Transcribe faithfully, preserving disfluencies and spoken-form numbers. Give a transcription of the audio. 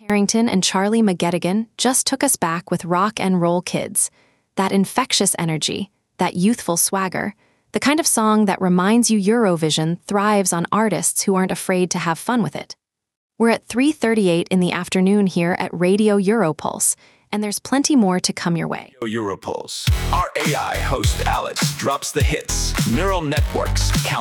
Harrington and Charlie McGettigan just took us back with Rock and Roll Kids. That infectious energy, that youthful swagger, the kind of song that reminds you Eurovision thrives on artists who aren't afraid to have fun with it. We're at three thirty-eight in the afternoon here at Radio Europulse, and there's plenty more to come your way. Europulse. Our A I host Alex drops the hits. Neural networks count